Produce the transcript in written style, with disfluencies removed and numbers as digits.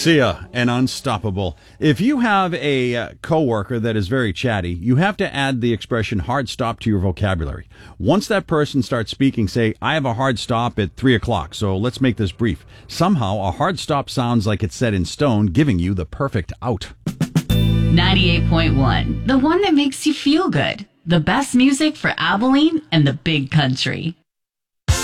Sia and Unstoppable. If you have a coworker that is very chatty, you have to add the expression hard stop to your vocabulary. Once that person starts speaking, say, I have a hard stop at 3 o'clock, so let's make this brief. Somehow, a hard stop sounds like it's set in stone, giving you the perfect out. 98.1, the one that makes you feel good. The best music for Abilene and the big country.